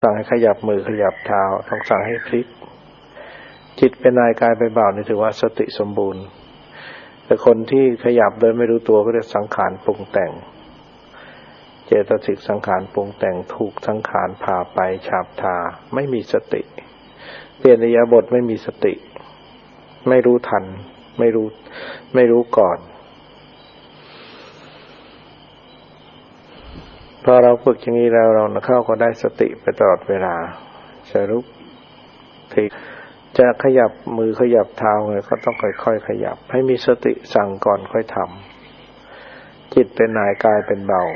สั่งให้ขยับมือขยับเท้าต้องสั่งให้พลิกจิตเป็นนายกายไปเบานี่ถือว่าสติสมบูรณ์แต่คนที่ขยับโดยไม่รู้ตัวก็เรียกสังขารปรุงแต่งเจตสิกสังขารปรุงแต่งถูกสังขารพาไปฉาบทาไม่มีสติเปลี่ยนอิริยาบถไม่มีสติไม่รู้ทันไม่รู้ก่อนพอเราฝึกอย่างนี้แล้วเราเข้าก็ได้สติไปตลอดเวลาจะลุกทีจะขยับมือขยับเท้าไงก็ต้องค่อยๆขยับให้มีสติสั่งก่อนค่อยทำจิตเป็นนายกายเป็นเบา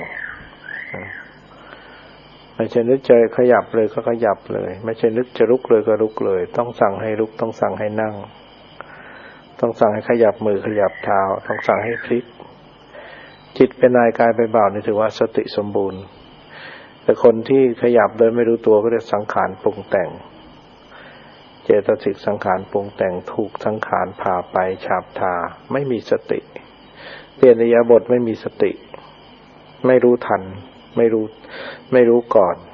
ไม่ใช่นึกจะขยับเลยก็ขยับเลยไม่ใช่นึกจะลุกเลยก็ลุกเลยต้องสั่งให้ลุกต้องสั่งให้นั่งต้องสั่งให้ขยับมือขยับเท้าต้องสั่งให้พลิกจิตเป็นนายกายเป็นเบานี่ถือว่าสติสมบูรณ์แต่คนที่ขยับโดยไม่รู้ตัวก็เรียกสังขารปรุงแต่งเจตสิกสังขารปรุงแต่งถูกสังขารพาไปฉาบทาไม่มีสติเปลี่ยนอิริยาบถไม่มีสติไม่รู้ทันไม่รู้ก่อน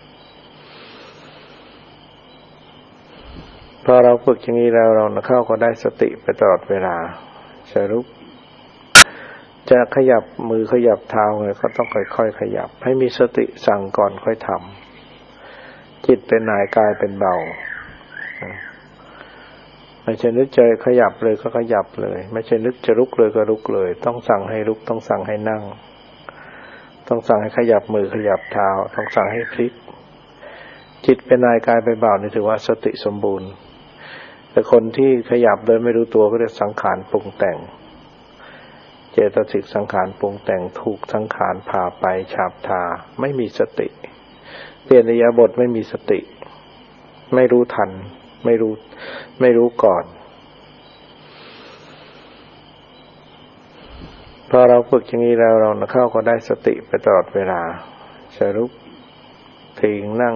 พอเราฝึกอย่างนี้แล้วเราเข้าก็ได้สติไปตลอดเวลาจะลุกจะขยับมือขยับเท้าไงก็ต้องค่อยๆขยับให้มีสติสั่งก่อนค่อยทำจิตเป็นนายกายเป็นเบาไม่ใช่นึกจะขยับเลยก็ขยับเลยไม่ใช่นึกจะลุกเลยก็ลุกเลยต้องสั่งให้ลุกต้องสั่งให้นั่งต้องสั่งให้ขยับมือขยับเท้าต้องสั่งให้พลิกจิตเป็นนายกายเป็นเบานี่ถือว่าสติสมบูรณ์แต่คนที่ขยับโดยไม่รู้ตัวก็เรียกสังขารปรุงแต่งเจตสิกสังขารปรุงแต่งถูกสังขารพาไปฉาบทาไม่มีสติเปลี่ยนอิริยาบถไม่มีสติไม่รู้ทันไม่รู้ก่อนพอเราฝึกอย่างนี้แล้วเราเข้าก็ได้สติไปตลอดเวลาจะลุกทิ้งนั่ง